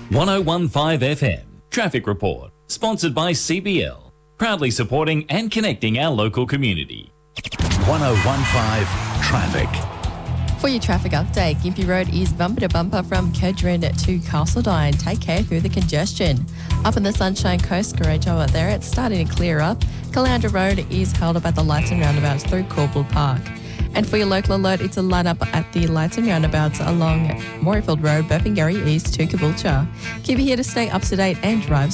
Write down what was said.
1015 FM Traffic Report, sponsored by CBL, proudly supporting and connecting our local community. 1015 Traffic. For your traffic update, Gympie Road is bumper to bumper from Kedron to Castledine. Take care through the congestion. Up in the Sunshine Coast, garage over there, it's starting to clear up. Caloundra Road is held up at the lights and roundabouts through Caulfield Park. And for your local alert, it's a line-up at the lights and roundabouts along Morayfield Road, Burpengary East to Caboolture. Keep it here to stay up to date and drive